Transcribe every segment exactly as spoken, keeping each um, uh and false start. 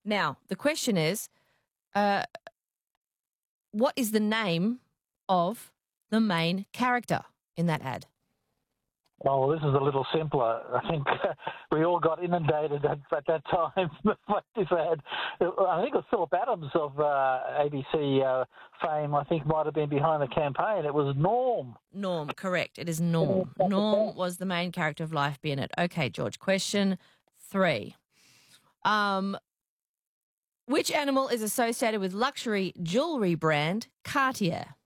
Now, the question is, uh, what is the name of the main character in that ad? Oh, this is a little simpler. I think we all got inundated at, at that time by this ad. I think it was Philip Adams of uh, A B C uh, fame, I think, might have been behind the campaign. It was Norm. Norm, correct. It is Norm. Norm was the main character of Life Be In It. Okay, George, question three. Um, which animal is associated with luxury jewellery brand Cartier?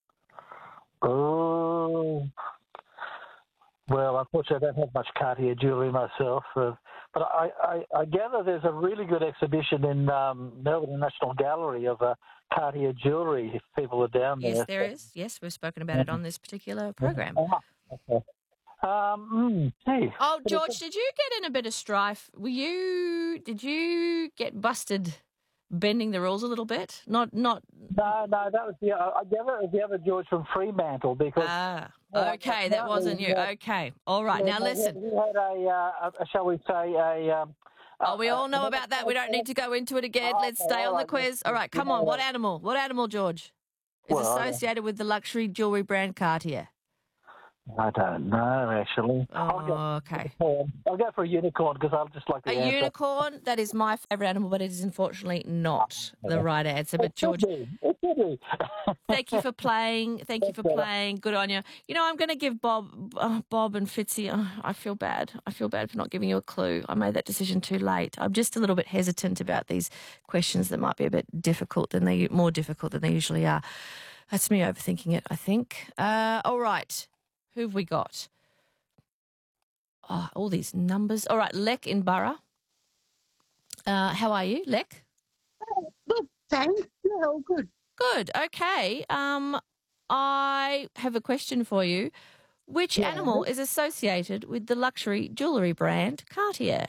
Oh... Well, unfortunately, I don't have much Cartier jewellery myself, uh, but I, I, I gather there's a really good exhibition in um, Melbourne National Gallery of uh, Cartier jewellery if people are down there. Yes, there is. Yes, we've spoken about it on this particular program. Ah, okay. Um, mm, hey. Oh, George, did you get in a bit of strife? Were you? Did you get busted bending the rules a little bit? Not, not. No, no, that was the. I gather it was the other George from Fremantle because. Ah, okay, that wasn't you. Okay, all right. Now listen. We had a, uh, a, shall we say, a. Um, oh, we all know about that. We don't need to go into it again. Let's stay on the quiz. All right, come on. What animal? What animal, George, is associated with the luxury jewellery brand Cartier? I don't know, actually. Oh, I'll go, okay. I'll go for a unicorn because I'll just like the A answer. unicorn, that is my favourite animal, but it is unfortunately not the right answer. But George, thank you for playing. Thank you for playing. Good on you. You know, I'm going to give Bob, uh, Bob and Fitzy, uh, I feel bad. I feel bad for not giving you a clue. I made that decision too late. I'm just a little bit hesitant about these questions that might be a bit difficult than they, more difficult than they usually are. That's me overthinking it, I think. Uh, all right. Who have we got? Oh, all these numbers. All right, Lek in Borough. Uh, how are you, Lek? Good, thanks. Yeah, all good. Good, okay. Um, I have a question for you. Which yeah. animal is associated with the luxury jewellery brand Cartier?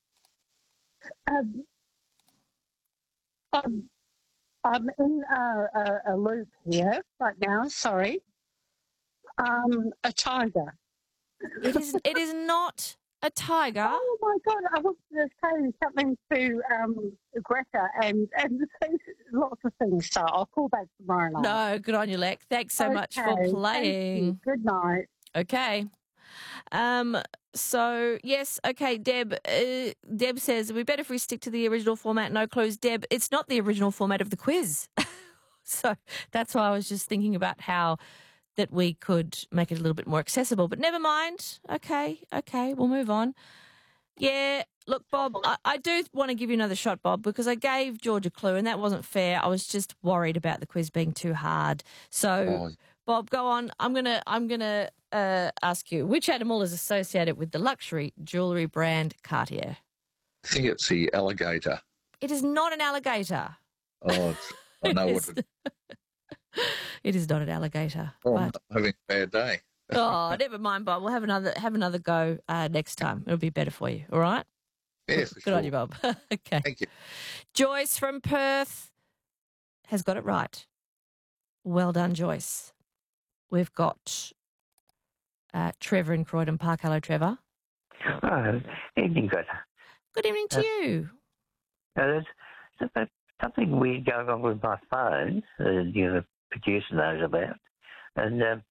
Um, um, I'm in a, a, a loop here right now, sorry. Um, a tiger. It is. It is not a tiger. Oh my God! I was going to say something to um, Greta and and lots of things. So I'll call back tomorrow night. No, good on you, Lek. Thanks so okay, much for playing. Good night. Okay. Um. So yes. Okay, Deb. Uh, Deb says it'd be better if we stick to the original format. No clues, Deb. It's not the original format of the quiz. So that's why I was just thinking about how that we could make it a little bit more accessible. But never mind. Okay, okay, we'll move on. Yeah, look, Bob, I, I do want to give you another shot, Bob, because I gave George a clue and that wasn't fair. I was just worried about the quiz being too hard. So, oh. Bob, go on. I'm gonna, I'm gonna uh, ask you, which animal is associated with the luxury jewellery brand Cartier? I think it's the alligator. It is not an alligator. Oh, it's, I know what it is. It is not an alligator. Oh, but... I'm having a bad day. Oh, never mind, Bob. We'll have another have another go uh, next time. It'll be better for you. All right? Yeah, for Good sure. on you, Bob. Okay. Thank you. Joyce from Perth has got it right. Well done, Joyce. We've got uh, Trevor in Croydon Park. Hello, Trevor. Oh, evening, Greta. Good evening to uh, you. Uh, there's, there's something weird going on with my phone. Uh, you know, the producer knows about. And um,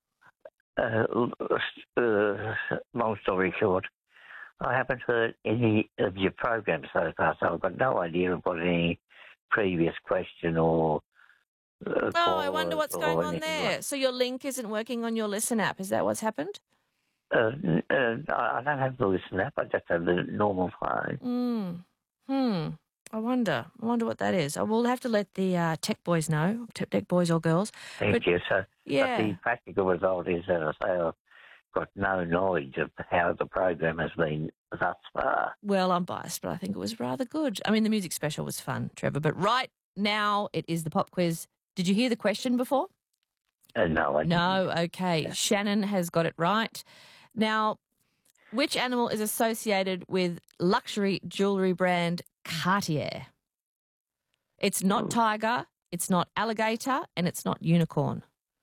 uh, uh, long story short, I haven't heard any of your programs so far, so I've got no idea of what any previous question or. Uh, oh, I wonder what's going on there. Like. So your link isn't working on your Listen app. Is that what's happened? Uh, uh, I don't have the Listen app. I just have the normal phone. Hmm. Hmm. I wonder. I wonder what that is. I will have to let the uh, tech boys know, tech boys or girls. Thank but, you. So, yeah. But the practical result is that I say I've got no knowledge of how the program has been thus far. Well, I'm biased, but I think it was rather good. I mean, the music special was fun, Trevor. But right now, it is the pop quiz. Did you hear the question before? Uh, no, I didn't. No. Okay. Yeah. Shannon has got it right. Now, which animal is associated with luxury jewellery brand Cartier? It's not oh. tiger, it's not alligator, and it's not unicorn.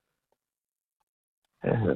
Uh,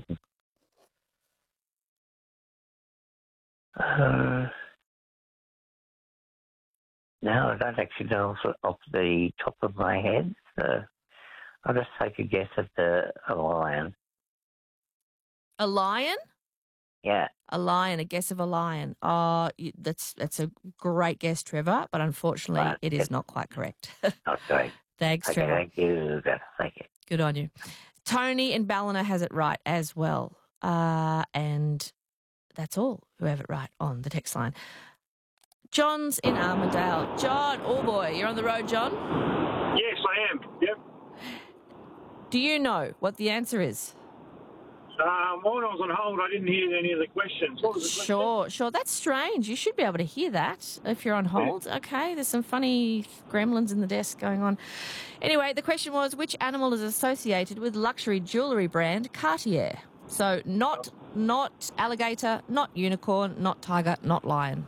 uh, No, I don't actually know off, off the top of my head. So I'll just take a guess at the a lion. A lion? Yeah. A lion, a guess of a lion. Oh, you, that's that's a great guess, Trevor, but unfortunately Right. it is not quite correct. Okay. Thanks, Okay, Trevor. thank you. Thank you. Good on you. Tony in Ballina has it right as well. Uh, and that's all who have it right on the text line. John's in Armidale. John, oh boy, you're on the road, John. Yes, I am. Yep. Do you know what the answer is? Um, while I was on hold, I didn't hear any of the questions. What was the question? Sure, sure. That's strange. You should be able to hear that if you're on hold. Okay, there's some funny gremlins in the desk going on. Anyway, the question was, which animal is associated with luxury jewellery brand Cartier? So not not alligator, not unicorn, not tiger, not lion.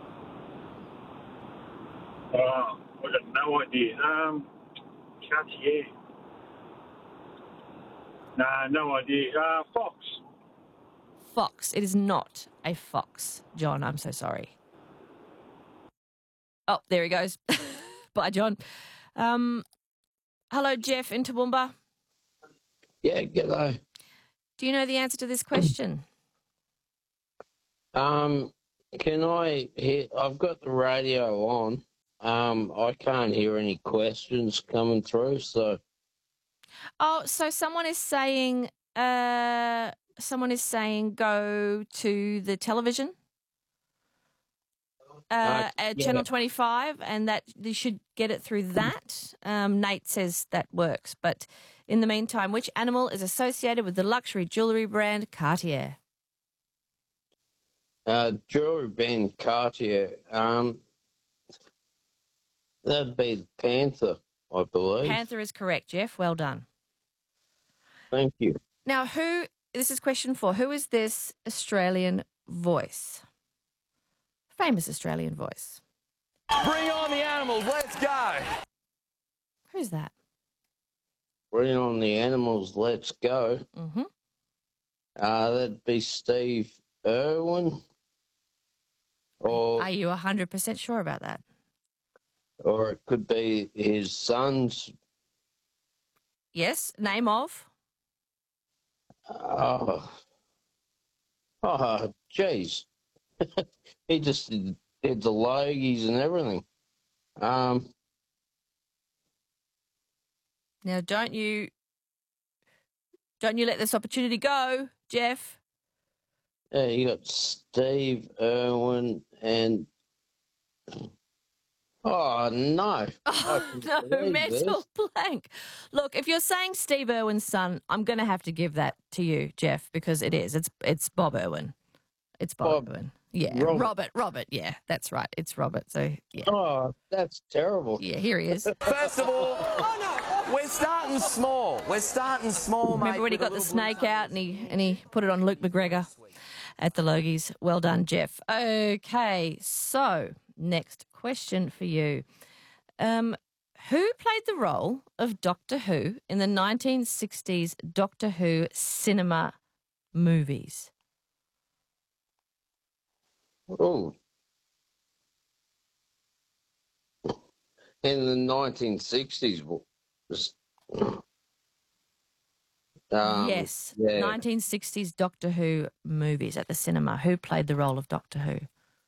Oh, I've got no idea. Um, Cartier. Nah, no idea. Uh, fox. Fox. It is not a fox, John. I'm so sorry. Oh, there he goes. Bye, John. Um, hello, Jeff in Toowoomba. Yeah, g'day. Do you know the answer to this question? Um, can I hear? I've got the radio on. Um, I can't hear any questions coming through, so Oh, so someone is saying, uh, someone is saying, go to the television, uh, Uh, at yeah. Channel twenty-five, and that you should get it through that. Um, Nate says that works, but in the meantime, which animal is associated with the luxury jewellery brand Cartier? uh, jewelry band Cartier. Um, that'd be the panther, I believe. Panther is correct, Jeff. Well done. Thank you. Now, who? This is question four. Who is this Australian voice? Famous Australian voice. Bring on the animals. Let's go. Who's that? Bring on the animals. Let's go. Mm-hmm. Uh, that'd be Steve Irwin, or Are you one hundred percent sure about that? or it could be his sons. Yes. Name of? Oh, oh, jeez. He just did, did the logies and everything. Um, Now, don't you don't you let this opportunity go, Jeff? yeah, you got Steve Irwin and oh no, Oh, can no, believe mental blank. Look, if you're saying Steve Irwin's son, I'm going to have to give that to you, Jeff, because it is. It's it's Bob Irwin. It's Bob, Bob- Irwin. Yeah, Robert. Robert. Robert. Yeah, that's right. It's Robert. So yeah, oh, that's terrible. yeah. Here he is. First of all, we're starting small. We're starting small, mate. Remember when he with a got the little blue snake tongue. out and he and he put it on Luke McGregor at the Logies? Well done, Jeff. Okay, so next question for you. Um, who played the role of Doctor Who in the nineteen sixties Doctor Who cinema movies? Oh, in the nineteen sixties was. Um, yes, yeah. nineteen sixties Doctor Who movies at the cinema. Who played the role of Doctor Who?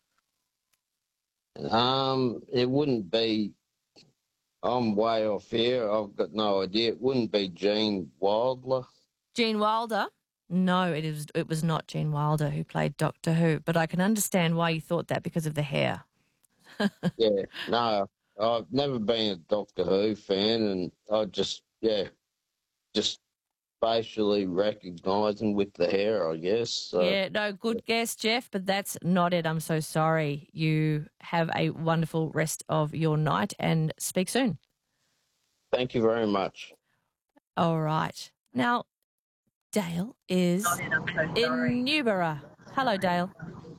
Um, it wouldn't be. I'm way off here. I've got no idea. It wouldn't be Gene Wilder. Gene Wilder? No, it is. It was not Gene Wilder who played Doctor Who. But I can understand why you thought that because of the hair. Yeah, no, I've never been a Doctor Who fan, and I just, yeah, just facially recognise him with the hair, I guess. So. Yeah, no, good guess, Jeff, but that's not it. I'm so sorry. You have a wonderful rest of your night and speak soon. Thank you very much. All right. Now, Dale is in Newborough. Hello, Dale.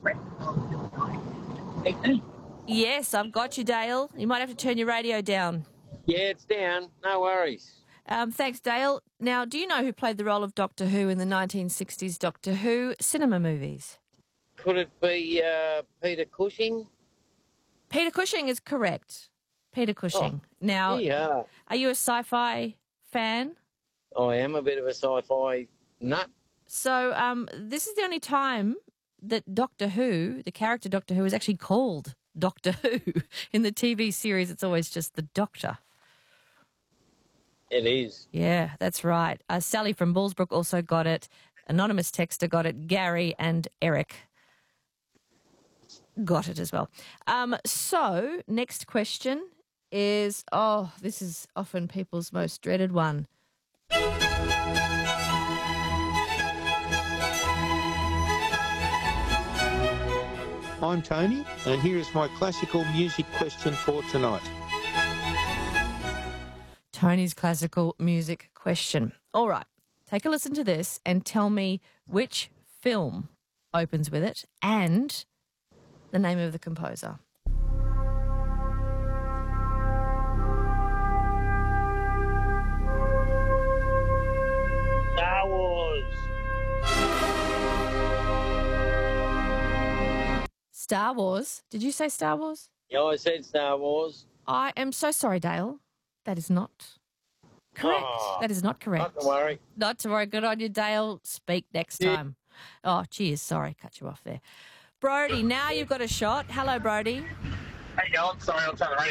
Yes, I've got you, Dale. You might have to turn your radio down. Yeah, it's down. No worries. Um, thanks, Dale. Now, do you know who played the role of Doctor Who in the nineteen sixties Doctor Who cinema movies? Could it be uh, Peter Cushing? Peter Cushing is correct. Peter Cushing. now, Yeah, are you a sci-fi fan? I am a bit of a sci-fi nut. So um, this is the only time that Doctor Who, the character Doctor Who, is actually called Doctor Who. In the T V series, it's always just the Doctor. It is. Yeah, that's right. Uh, Sally from Bullsbrook also got it. Anonymous texter got it. Gary and Eric got it as well. Um, so, next question is, oh, this is often people's most dreaded one. I'm Tony, and here is my classical music question for tonight. Tony's classical music question. All right, take a listen to this and tell me which film opens with it and the name of the composer. Star Wars. Star Wars. Did you say Star Wars? Yeah, I said Star Wars. I am so sorry, Dale. That is not correct. Oh, that is not correct. Not to worry. Not to worry. Good on you, Dale. Speak next Yeah. time. Oh, cheers. Sorry, cut you off there. Brody, now you've got a shot. Hello, Brody. Hey, going? Sorry, I'm trying to